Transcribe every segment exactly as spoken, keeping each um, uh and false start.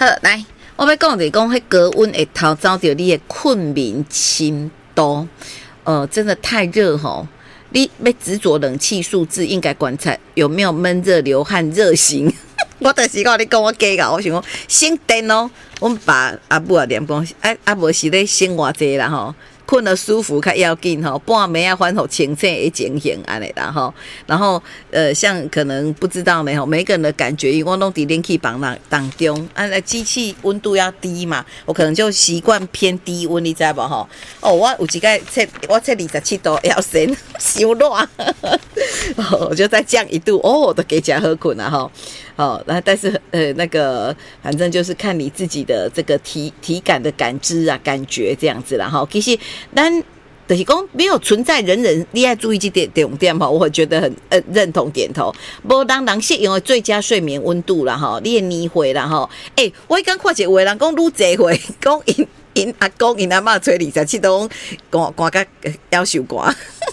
好，来，我要讲就是讲，迄高温会逃走到你的困眠深度，呃，真的太热吼。你要执着冷气数字，应该观察有没有闷热、流汗、热型。我就是讲你讲我假噶，我想讲省电哦。我们爸阿母啊念讲，啊啊无是咧省偌济啦吼。困得舒服较要紧吼，半暝啊反复清醒的情形安尼啦吼。然后呃，像可能不知道呢吼，每个人的感觉，因为我拢伫冷气房当当中，啊，机器温度要低嘛，我可能就习惯偏低温，你知无吼？哦，我有一个测，我测二十七度要先伤热，我就再降一度，哦，我都给加好困啊吼。哦，那但是呃那个，反正就是看你自己的这个体体感的感知啊、感觉这样子啦哈。其实咱就是讲没有存在人人，你要注意这点重点哈，我觉得很呃认同点头。无人人适用的最佳睡眠温度啦哈，你的年岁啦哈。诶、欸，我刚看一个话人讲愈济岁，讲因因阿公因阿嬷吹二十七度，寒寒甲夭寿寒。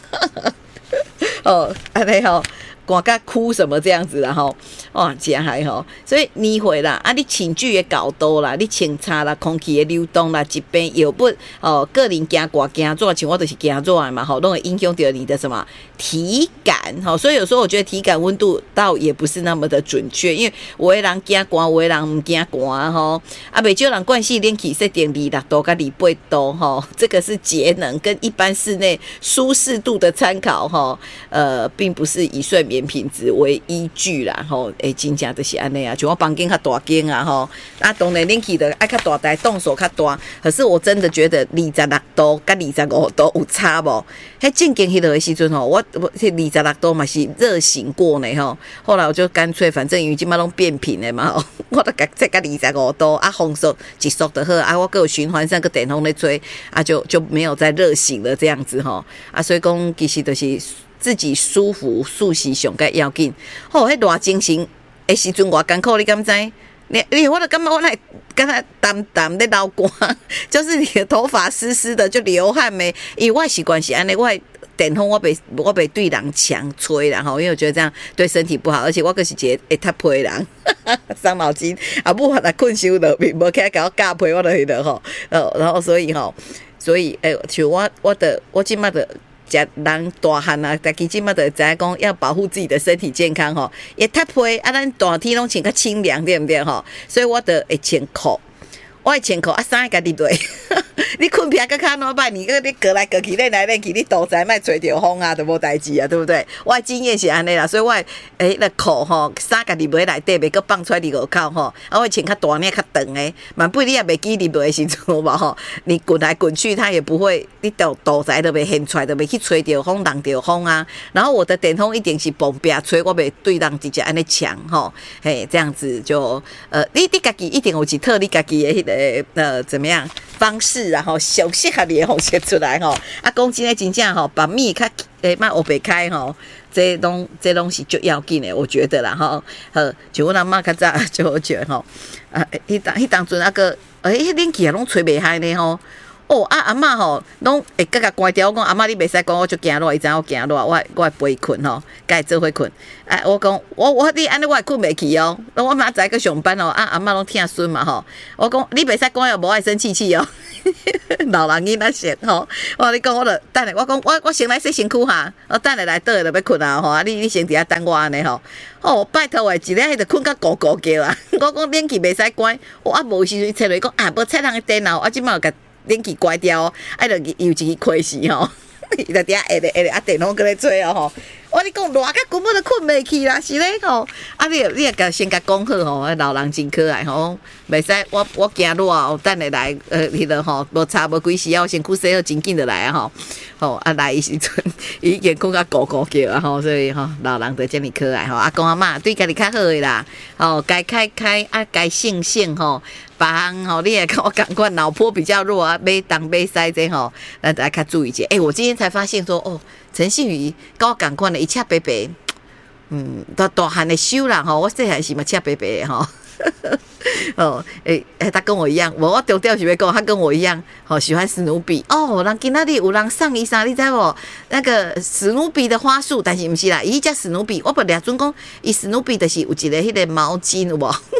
哦，安尼吼。寒甲哭什么这样子啦吼，哇，真害吼，所以年岁啦，啊，你寝具的高度啦，你清擦啦，空气的流动啦，疾病药物哦，个人惊寒惊热，像我就是惊热的嘛，吼，都会影响到你的什么体感，吼，所以有时候我觉得体感温度倒也不是那么的准确，因为有的人惊寒，有的人唔惊寒吼，啊，袂少人惯系冷气设定二六度甲二八度吼，这个是节能跟一般室内舒适度的参考吼，呃，并不是以睡眠品质为依据啦，吼，诶，真正就是安尼啊，像我房间较大间啊，吼，啊，当然冷气的爱较大台，动手较大，可是我真的觉得二十六度跟二十五度有差无？迄正经迄落的时阵吼，我我迄二十六度嘛是热醒过呢吼，后来我就干脆反正因为即摆拢变频的嘛，吼，我都甲再甲二十五度啊，风速一速就好啊，我还有循环扇个电风咧吹啊，就就没有再热醒了这样子吼，啊，所以讲其实就是。自己舒服舒适上该要紧，吼，迄偌精神的时阵偌艰苦，你敢知？你你我都感觉我来跟他淡淡的流汗，就是你的头发湿湿的就流汗没？因为我习惯是安尼，我电风我袂我袂对人强吹啦吼，因为我觉得这样对身体不好，而且我可是一个会踢被的人，伤脑筋。啊，母来困伤落面，无起来甲我夹被，我就迄落吼，呃，然后所以吼，所以诶，像我我的我即马的。人大汉啊，大家即马就知影讲要保护自己的身体健康吼，也踢被啊，咱大天拢穿较清凉，对不对吼？所以我就会穿裤，我会穿裤啊，衫家己对。你困平个较哪歹，你个你隔来隔去，练来练去，你肚子莫吹着风啊，都无代志啊，对不对？我的经验是安尼啦，所以我诶那裤吼，衫家己买内底，袂搁放出来二五口吼，啊，我穿较大呢，较长诶，万不你也袂记入的时阵有无吼？你滚来滚去，它也不会，你肚肚子都袂现出来，都袂去吹着风、挡着风啊。然后我的电风一定是旁边吹，我袂对人直接安尼抢吼，嘿，这样子就呃，你你家己一定有一套你家己的迄个呃怎么样方式啊？吼，上适合你的方式出来吼，啊，讲真诶，真正吼，把米较诶，莫学白开吼，这拢这拢是最要紧的，我觉得啦吼。好，像阮阿嬷较早就好讲吼，啊，迄当迄当阵啊个，诶，迄冷气啊拢吹袂嗨呢吼。哦，啊阿嬷吼，拢会甲甲关掉。我讲阿嬷，你袂使讲，我就惊热，伊知影我惊热，我我会陪困吼，甲伊做伙困。啊，我讲我我你安尼我会困袂去哦。我明仔载去上班哦，啊阿嬷拢疼孙嘛吼。我讲你袂使讲又无爱生气气哦。老人囡仔先吼，我你讲我著等下，我讲我我先来洗身躯哈，我等下来倒就要困啊吼，啊你你先伫遐等我安尼吼。哦，拜托诶，一日迄著困甲咕咕叫啊！我讲冷气袂使关，我啊无时阵切落讲啊，无切人诶电脑，啊即摆甲冷气关掉，啊著又一支开始吼，伊著伫遐下咧下咧啊电风搁咧吹哦吼。我你讲热甲根本都困袂去啦，是咧吼。啊你你也甲先甲讲好吼，老人真可爱吼，袂使我我惊热哦，等下来呃迄个吼，无差无几时啊，我身躯洗好真紧就来啊吼。吼啊来时阵，伊已经困甲咕咕叫啊吼，所以吼老人就遮尔可爱吼。阿公阿嬷对家己较好诶啦，吼该开开啊该醒醒吼。别项吼，你也跟我赶快脑波比较弱啊，买东买西这吼，咱大家较注意一下。哎、欸，我今天才发现说，哦，陈信宇跟我赶快的一切白白，嗯，大大汉的手啦吼，我细汉是嘛切白白的吼。哦，诶、欸、诶，他跟我一样，我我中调是要讲，他跟我一样，好、哦、喜欢史努比。哦，人今仔日有人送伊啥，你知无？那个史努比的花束，但是毋是啦，伊只史努比，我本来准讲，伊史努比就是有一个迄个毛巾有无？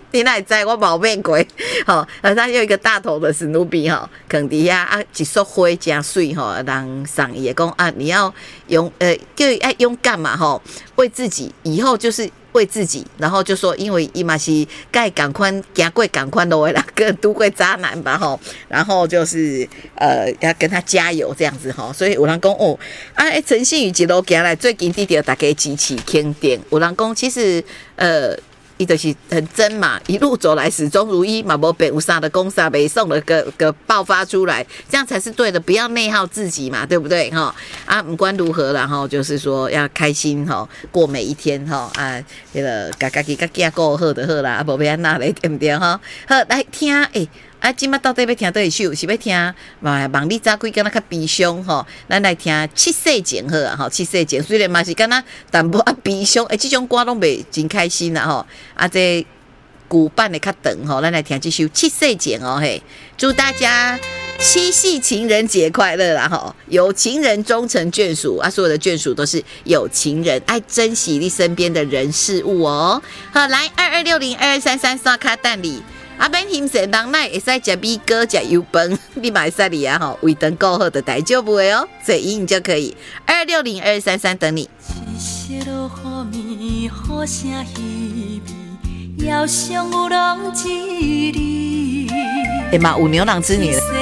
你哪会知我冇买过？吼，呃，他有一个大头的史努比吼，肯底下啊，一束花真水吼，人送伊讲啊，你要勇呃，叫爱勇敢嘛吼，为自己以后就是为自己，然后就说，因为伊嘛是该赶快行过赶快路的啦，跟都过渣男吧吼，然后就是呃要跟他加油这样子吼，所以有人讲哦，啊，陈信宇一路行来，最近得到大家支持肯定，有人讲其实呃。伊就是很真嘛，一路走来始终如一嘛，无被有啥的攻啥被送的个个爆发出来，这样才是对的，不要内耗自己嘛，对不对哈？啊，不管如何啦哈，就是说要开心哈，过每一天哈啊，那个家家己家己过好就好啦，啊，无要安那嘞，对不对哈？好，来听诶。啊，即马到底要听倒一首？是要听嘛？望你早开敢若较悲伤吼，咱来听七岁前好啊吼，七岁前虽然嘛是敢若淡薄啊悲伤，诶，即种歌拢袂真开心啦吼。啊，这古板的较长吼，咱来听这首七岁前哦嘿，祝大家七夕情人节快乐啦吼！有情人终成眷属啊，所有的眷属都是有情人，爱珍惜你身边的人事物哦。好，来二二六零二二三三刷卡蛋里。啊，免嫌神人乃会使食米糕、食油饭，你嘛会使哩啊吼，胃肠够好的大丈夫的哦，所以你就可以二六零二三三等你。哎妈，有牛郎织女了。